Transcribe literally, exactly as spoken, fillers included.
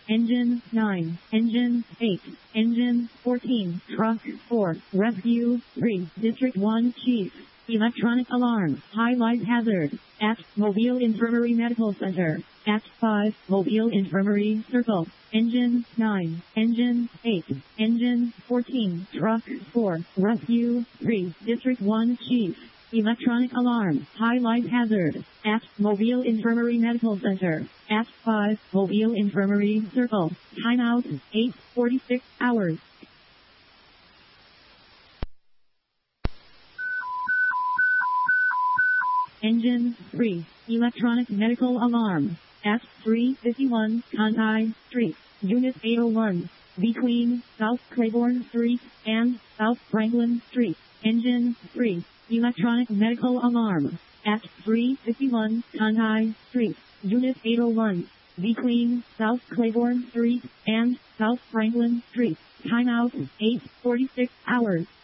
Engine nine. Engine eight. Engine fourteen. Truck four. Rescue three. District one Chief. Electronic alarm. High light hazard. At Mobile Infirmary Medical Center. At five. Mobile Infirmary Circle. Engine nine. Engine eight. Engine fourteen. Truck four. Rescue three. District one Chief. Electronic alarm. High light hazard. At Mobile Infirmary Medical Center. At five. Mobile Infirmary Circle. Timeout eight forty-six hours. Engine three. Electronic medical alarm. At three fifty-one Conti Street. Unit eight oh one. Between South Claiborne Street and South Franklin Street. Engine three. Electronic medical alarm. At three fifty-one Conti Street. Unit eight oh one. Between South Claiborne Street and South Franklin Street. Timeout eight forty-six hours.